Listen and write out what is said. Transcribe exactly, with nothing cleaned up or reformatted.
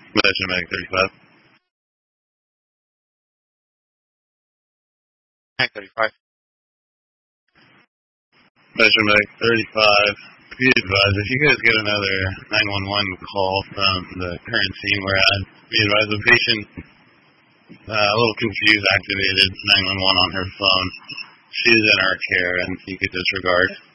Measure Mag thirty-five. Mag thirty-five. Measure Mag thirty-five. Be advised, if you guys get another nine one one call from the current scene we're at, be advised the patient, uh, a little confused, activated nine one one on her phone. She's in our care, and you could disregard.